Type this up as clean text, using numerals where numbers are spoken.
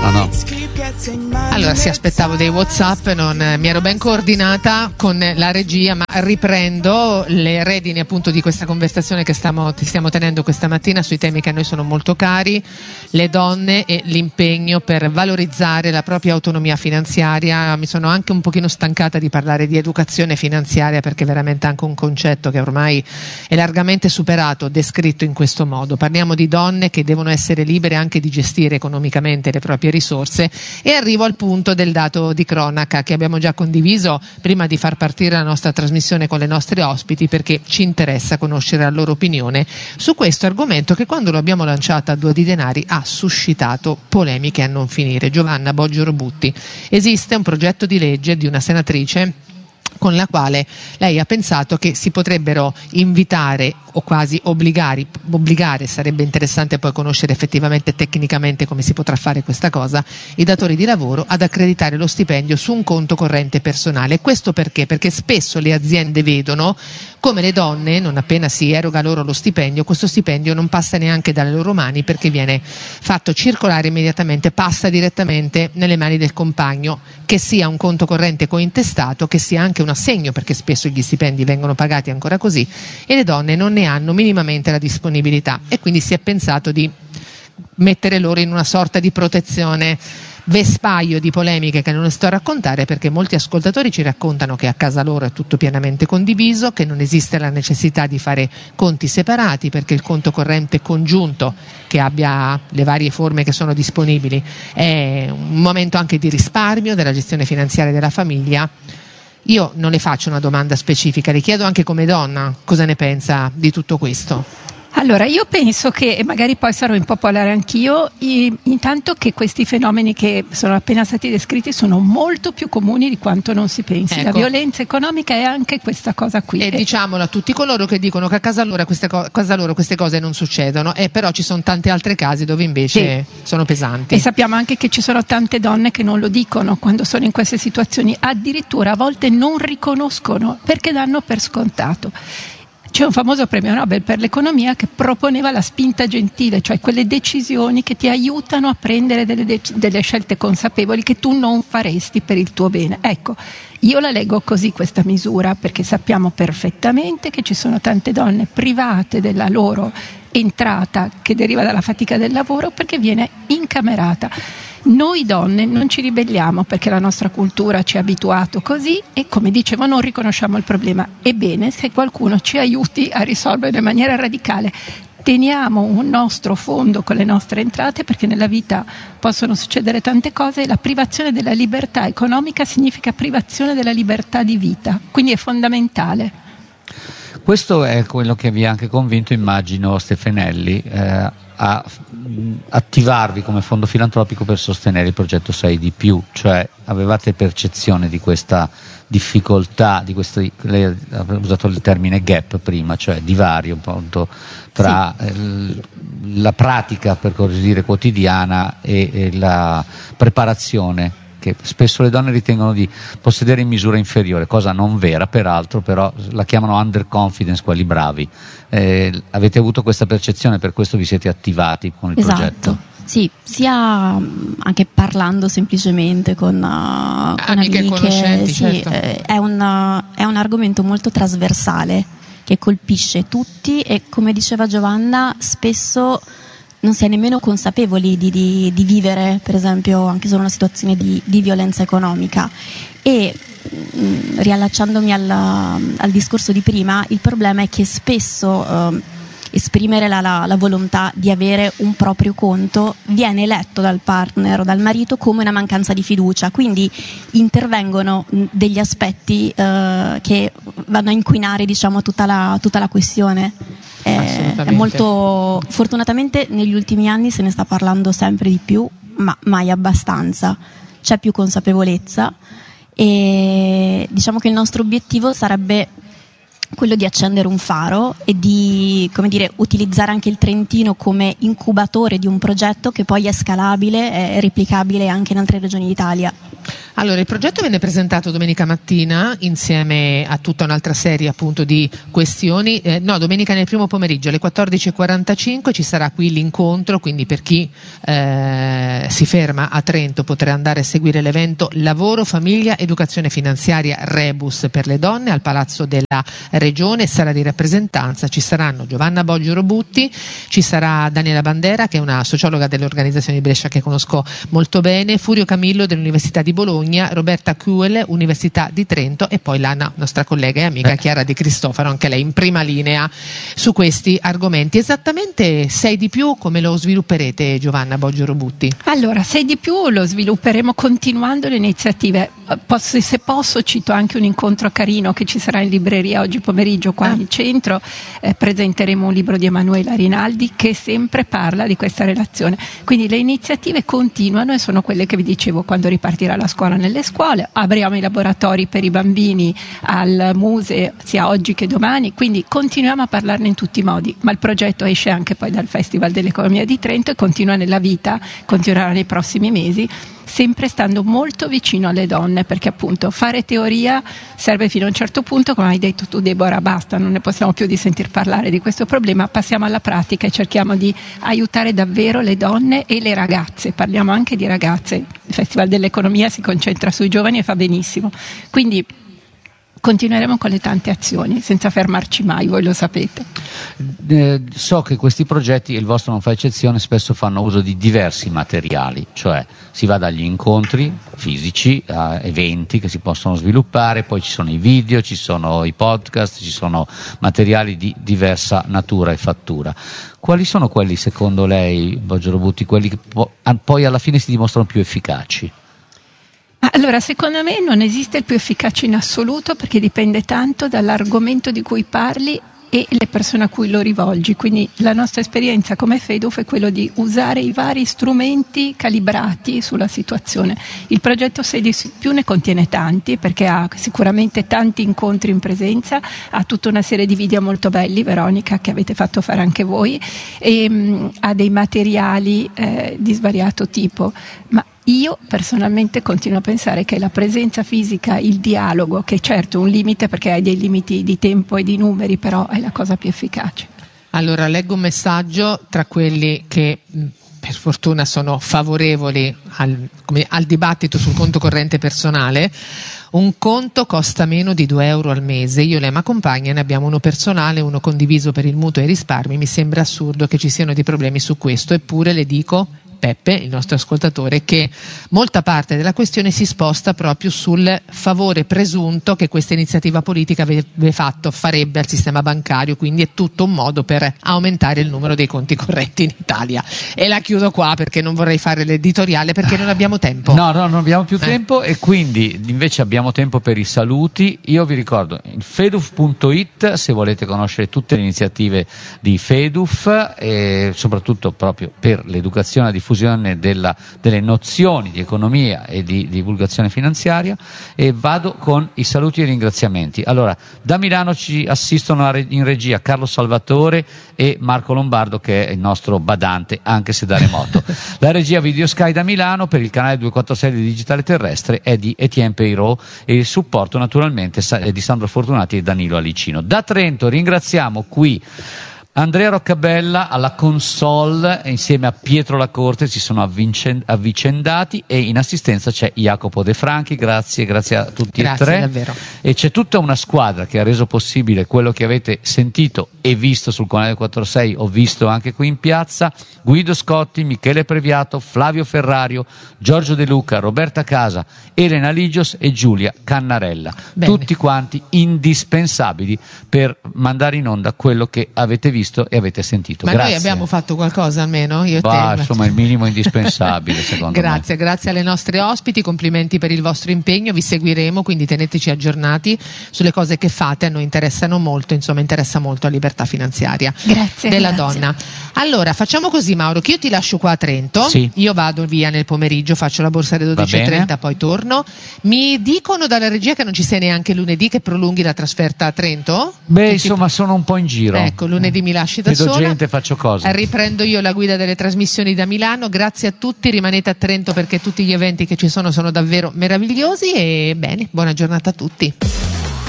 no? Allora sì, aspettavo dei WhatsApp, non mi ero ben coordinata con la regia, ma riprendo le redini appunto di questa conversazione che stiamo tenendo questa mattina sui temi che a noi sono molto cari, le donne e l'impegno per valorizzare la propria autonomia finanziaria. Mi sono anche un pochino stancata di parlare di educazione finanziaria, perché è veramente anche un concetto che ormai è largamente superato, descritto in questo modo. Parliamo di donne che devono essere libere anche di gestire economicamente le proprie risorse, e arrivo al punto del dato di cronaca che abbiamo già condiviso prima di far partire la nostra trasmissione con le nostre ospiti, perché ci interessa conoscere la loro opinione su questo argomento che, quando lo abbiamo lanciato a Due di Denari, ha suscitato polemiche a non finire. Giovanna Boggio Robutti, esiste un progetto di legge di una senatrice con la quale lei ha pensato che si potrebbero invitare o quasi obbligare, sarebbe interessante poi conoscere effettivamente tecnicamente come si potrà fare questa cosa, i datori di lavoro ad accreditare lo stipendio su un conto corrente personale. Questo perché? Perché spesso le aziende vedono come le donne, non appena si eroga loro lo stipendio, questo stipendio non passa neanche dalle loro mani, perché viene fatto circolare immediatamente, passa direttamente nelle mani del compagno, che sia un conto corrente cointestato, che sia anche un assegno, perché spesso gli stipendi vengono pagati ancora così e le donne non ne hanno minimamente la disponibilità, e quindi si è pensato di mettere loro in una sorta di protezione. Vespaio di polemiche che non sto a raccontare, perché molti ascoltatori ci raccontano che a casa loro è tutto pienamente condiviso, che non esiste la necessità di fare conti separati, perché il conto corrente congiunto, che abbia le varie forme che sono disponibili, è un momento anche di risparmio della gestione finanziaria della famiglia. Io non le faccio una domanda specifica, le chiedo anche come donna cosa ne pensa di tutto questo. Allora, io penso che, e magari poi sarò impopolare anch'io, intanto che questi fenomeni che sono appena stati descritti sono molto più comuni di quanto non si pensi. Ecco. La violenza economica è anche questa cosa qui. E diciamolo a tutti coloro che dicono che a casa loro queste cose non succedono, però ci sono tanti altri casi dove invece sono pesanti. E sappiamo anche che ci sono tante donne che non lo dicono quando sono in queste situazioni, addirittura a volte non riconoscono perché danno per scontato. C'è un famoso premio Nobel per l'economia che proponeva la spinta gentile, cioè quelle decisioni che ti aiutano a prendere delle scelte consapevoli che tu non faresti per il tuo bene. Ecco, io la leggo così questa misura, perché sappiamo perfettamente che ci sono tante donne private della loro entrata che deriva dalla fatica del lavoro, perché viene incamerata. Noi donne non ci ribelliamo perché la nostra cultura ci ha abituato così, e come dicevo non riconosciamo il problema. Ebbene, se qualcuno ci aiuti a risolverlo in maniera radicale, teniamo un nostro fondo con le nostre entrate, perché nella vita possono succedere tante cose, e la privazione della libertà economica significa privazione della libertà di vita, quindi è fondamentale. Questo è quello che vi ha anche convinto, immagino, Stefanelli a attivarvi come fondo filantropico per sostenere il progetto 6D+, cioè avevate percezione di questa difficoltà, lei ha usato il termine gap prima, cioè divario appunto tra la pratica, per così dire, quotidiana e la preparazione, che spesso le donne ritengono di possedere in misura inferiore, cosa non vera peraltro, però la chiamano underconfidence quelli bravi. Avete avuto questa percezione, per questo vi siete attivati con il progetto? Sì, sia anche parlando semplicemente con amiche e conoscenti, sì, certo. È un argomento molto trasversale che colpisce tutti, e come diceva Giovanna, spesso non si è nemmeno consapevoli di vivere, per esempio, anche solo una situazione di violenza economica. E riallacciandomi al discorso di prima, il problema è che spesso esprimere la volontà di avere un proprio conto viene letto dal partner o dal marito come una mancanza di fiducia, quindi intervengono degli aspetti che vanno a inquinare, diciamo, tutta la questione. È molto, fortunatamente negli ultimi anni se ne sta parlando sempre di più, ma mai abbastanza. C'è più consapevolezza, e diciamo che il nostro obiettivo sarebbe quello di accendere un faro e di, come dire, utilizzare anche il Trentino come incubatore di un progetto che poi è scalabile e replicabile anche in altre regioni d'Italia. Allora, il progetto venne presentato domenica mattina insieme a tutta un'altra serie appunto di questioni, domenica nel primo pomeriggio alle 14:45 ci sarà qui l'incontro, quindi per chi si ferma a Trento potrà andare a seguire l'evento Lavoro, Famiglia, Educazione Finanziaria Rebus per le donne al Palazzo della Regione, sala di rappresentanza. Ci saranno Giovanna Boggio Robutti, ci sarà Daniela Bandera che è una sociologa dell'organizzazione di Brescia che conosco molto bene, Furio Camillo dell'Università di Bologna, Roberta Kuhl, Università di Trento, e poi la nostra collega e amica Chiara Di Cristofaro, anche lei in prima linea su questi argomenti. Esattamente 6 di più come lo svilupperete, Giovanna Boggio Robutti? Allora, 6 di più lo svilupperemo continuando le iniziative. Se posso cito anche un incontro carino che ci sarà in libreria oggi pomeriggio qua in centro. Presenteremo un libro di Emanuela Rinaldi che sempre parla di questa relazione, quindi le iniziative continuano e sono quelle che vi dicevo: quando ripartirà la scuola nelle scuole, apriamo i laboratori per i bambini al museo sia oggi che domani, quindi continuiamo a parlarne in tutti i modi, ma il progetto esce anche poi dal Festival dell'Economia di Trento e continua nella vita, continuerà nei prossimi mesi, sempre stando molto vicino alle donne, perché appunto fare teoria serve fino a un certo punto, come hai detto tu Deborah, basta, non ne possiamo più di sentir parlare di questo problema, passiamo alla pratica e cerchiamo di aiutare davvero le donne e le ragazze, parliamo anche di ragazze, il Festival dell'Economia si concentra sui giovani e fa benissimo, quindi continueremo con le tante azioni senza fermarci mai, voi lo sapete. So che questi progetti, e il vostro non fa eccezione, spesso fanno uso di diversi materiali, cioè si va dagli incontri fisici a eventi che si possono sviluppare, poi ci sono i video, ci sono i podcast, ci sono materiali di diversa natura e fattura. Quali sono quelli secondo lei, Boggio Robutti, quelli che poi alla fine si dimostrano più efficaci? Allora, secondo me non esiste il più efficace in assoluto, perché dipende tanto dall'argomento di cui parli e le persone a cui lo rivolgi, quindi la nostra esperienza come FEDUF è quello di usare i vari strumenti calibrati sulla situazione. Il progetto 6 di più ne contiene tanti, perché ha sicuramente tanti incontri in presenza, ha tutta una serie di video molto belli, Veronica, che avete fatto fare anche voi, e ha dei materiali di svariato tipo, ma io personalmente continuo a pensare che la presenza fisica, il dialogo, che certo è un limite perché hai dei limiti di tempo e di numeri, però è la cosa più efficace. Allora, leggo un messaggio tra quelli che per fortuna sono favorevoli al dibattito sul conto corrente personale. Un conto costa meno di 2 euro al mese, io e la mia compagna ne abbiamo uno personale, uno condiviso per il mutuo e i risparmi, mi sembra assurdo che ci siano dei problemi su questo, eppure le dico, Peppe, il nostro ascoltatore, che molta parte della questione si sposta proprio sul favore presunto che questa iniziativa politica farebbe al sistema bancario, quindi è tutto un modo per aumentare il numero dei conti correnti in Italia. E la chiudo qua perché non vorrei fare l'editoriale, perché non abbiamo tempo. No, non abbiamo più tempo, e quindi invece abbiamo tempo per i saluti. Io vi ricordo il feduf.it se volete conoscere tutte le iniziative di FEDUF, e soprattutto proprio per l'educazione e la diffusione delle nozioni di economia e di divulgazione finanziaria. E vado con i saluti e i ringraziamenti. Allora, da Milano ci assistono in regia Carlo Salvatore e Marco Lombardo, che è il nostro badante anche se da remoto. La regia Video Sky da Milano per il canale 246 di Digitale Terrestre è di Etienne Peirot, e il supporto naturalmente è di Sandro Fortunati e Danilo Alicino. Da Trento ringraziamo qui Andrea Roccabella alla console, insieme a Pietro Lacorte si sono avvicendati, e in assistenza c'è Jacopo De Franchi. Grazie a tutti e tre. Davvero. E c'è tutta una squadra che ha reso possibile quello che avete sentito e visto sul canale 46, ho visto anche qui in piazza: Guido Scotti, Michele Previato, Flavio Ferrario, Giorgio De Luca, Roberta Casa, Elena Ligios e Giulia Cannarella. Bene. Tutti quanti indispensabili per mandare in onda quello che avete visto e avete sentito. Ma grazie. Noi abbiamo fatto qualcosa almeno? Io e te. Insomma, il minimo indispensabile secondo me. Grazie alle nostre ospiti, complimenti per il vostro impegno, vi seguiremo, quindi teneteci aggiornati sulle cose che fate, a noi interessano molto, insomma interessa molto la libertà finanziaria della donna. Allora facciamo così, Mauro, che io ti lascio qua a Trento, sì. Io vado via nel pomeriggio, faccio la borsa alle 12:30, poi torno. Mi dicono dalla regia che non ci sei neanche lunedì, che prolunghi la trasferta a Trento? Beh, insomma, sono un po' in giro. Ecco, lunedì mi lasci da Vedo sola. gente, faccio cose. Riprendo io la guida delle trasmissioni da Milano. Grazie a tutti, rimanete a Trento perché tutti gli eventi che ci sono davvero meravigliosi e bene, buona giornata a tutti.